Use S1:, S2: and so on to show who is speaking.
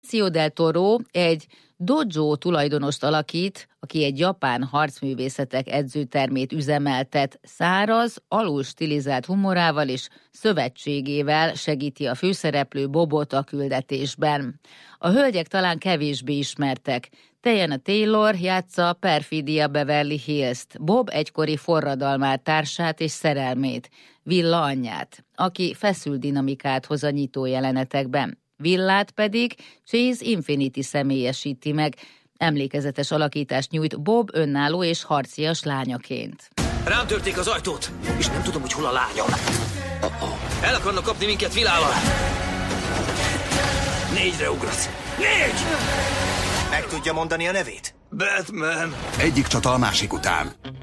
S1: Benicio del Toro egy dojo tulajdonost alakít, aki egy japán harcművészetek edzőtermét üzemeltet, száraz, alul stilizált humorával és szövetségével segíti a főszereplő Bobot a küldetésben. A hölgyek talán kevésbé ismertek. Diana Taylor játsza Perfidia Beverly Hills-t, Bob egykori forradalmár társát és szerelmét, Willa anyját, aki feszült dinamikát hoz a nyitó jelenetekben. Willát pedig Chase Infinity személyesíti meg, emlékezetes alakítást nyújt Bob önálló és harcias lányaként.
S2: Rám törték az ajtót, és nem tudom, hogy hol a lányom. El akarnak kapni minket Willával. 4-re ugrasz. 4!
S3: Meg tudja mondani a nevét?
S2: Batman.
S4: Egyik csata a másik után.